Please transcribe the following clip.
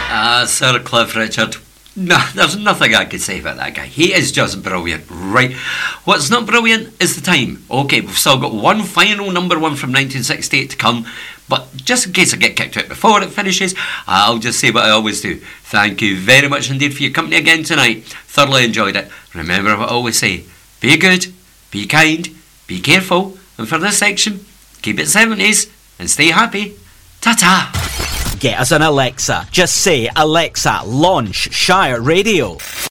Sir Cliff Richard. No, there's nothing I could say about that guy. He is just brilliant, right? What's not brilliant is the time. Okay, we've still got one final number one from 1968 to come, but just in case I get kicked out before it finishes, I'll just say what I always do. Thank you very much indeed for your company again tonight. Thoroughly enjoyed it. Remember what I always say. Be good, be kind, be careful, and for this section, keep it 70s and stay happy. Ta-ta! Get us an Alexa. Just say, Alexa, launch Shire Radio.